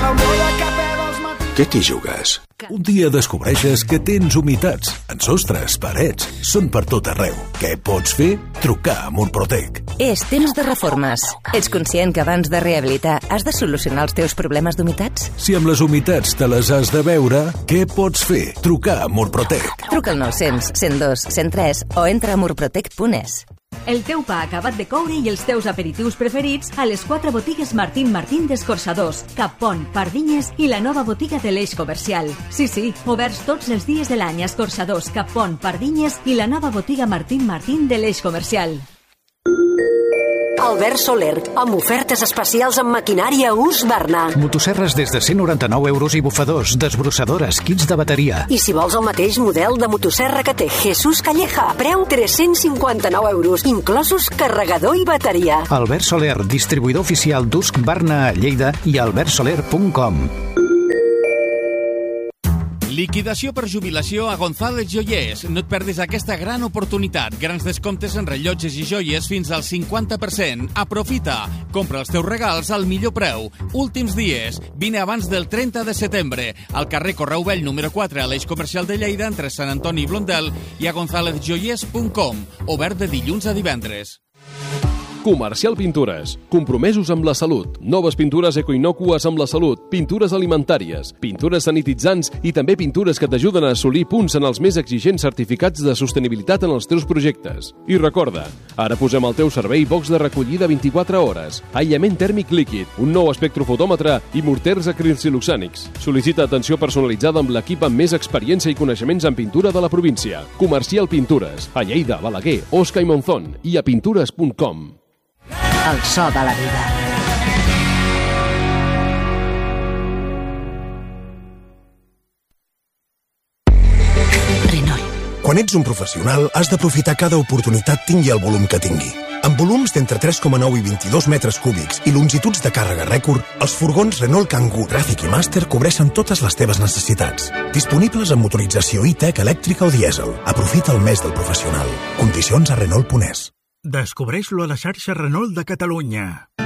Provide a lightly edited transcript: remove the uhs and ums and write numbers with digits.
Què t'hi jugues? Un dia descobreixes que tens humitats en sostres, parets, són per tot arreu. Què pots fer? Trucar a Murprotec. És temps de reformes. Ets conscient que abans de rehabilitar has de solucionar els teus problemes d'humitats? Si amb les humitats te les has de veure, què pots fer? Trucar a Murprotec. Truca al 900 102 103 o entra a murprotec.es. El teu pa acabat de coure i els teus aperitius preferits a les 4 botigues Martín Martín d'Escorçadors, Cap Pont, Pardinyes i la nova botiga de l'Eix Comercial. Sí, oberts tots els dies de l'any a Escorçadors, Cap Pont, Pardinyes i la nova botiga Martín Martín de l'Eix Comercial. Albert Soler, amb ofertes especials en maquinària Husqvarna. Motosserres des de 199 euros i bufadors, desbrossadores, kits de bateria. I si vols el mateix model de motosserra que té Jesús Calleja, preu 359 euros, inclosos carregador i bateria. Albert Soler, distribuïdor oficial d'Husqvarna a Lleida i albertsoler.com. Liquidació per jubilació a González Joiers. No et perdis aquesta gran oportunitat. Grans descomptes en rellotges i joies fins al 50%. Aprofita. Compra els teus regals al millor preu. Últims dies. Vine abans del 30 de setembre. Al carrer Correu Vell número 4 a l'Eix Comercial de Lleida entre Sant Antoni i Blondel i a gonzalezjoiers.com. Obert de dilluns a divendres. Comercial Pintures. Compromesos amb la salut. Noves pintures ecoinòcues amb la salut. Pintures alimentàries. Pintures sanititzants i també pintures que t'ajuden a assolir punts en els més exigents certificats de sostenibilitat en els teus projectes. I recorda, ara posem al teu servei box de recollida 24 hores, aïllament tèrmic líquid, un nou espectrofotòmetre i morters acrilsiluxànics. Sol·licita atenció personalitzada amb l'equip amb més experiència i coneixements en pintura de la província. Comercial Pintures. A Lleida, Balaguer, Osca i Monzón i a pintures.com. El so de la vida. Renault. Quan ets un professional, has d'aprofitar cada oportunitat tingui el volum que tingui. Amb volums d'entre 3,9 i 22 metres cúbics i longituds de càrrega rècord, els furgons Renault Kangoo, Traffic i Master cobreixen totes les teves necessitats. Disponibles amb motorització e-tech, elèctrica o dièsel. Aprofita el mes del professional. Condicions a Renault.es. Descobreix-lo a la xarxa Renault de Catalunya.